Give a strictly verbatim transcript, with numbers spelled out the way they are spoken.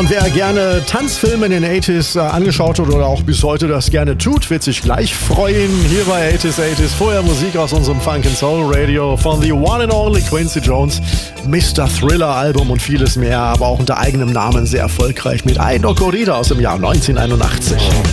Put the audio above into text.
und wer gerne Tanzfilme in den achtziger äh, angeschaut hat oder auch bis heute das gerne tut, wird sich gleich freuen. Hier bei achtziger achtziger vorher Musik aus unserem Funk and Soul Radio von The One and Only Quincy Jones, Mister Thriller Album und vieles mehr, aber auch unter eigenem Namen sehr erfolgreich mit Ay No Corrida aus dem Jahr neunzehnhunderteinundachtzig.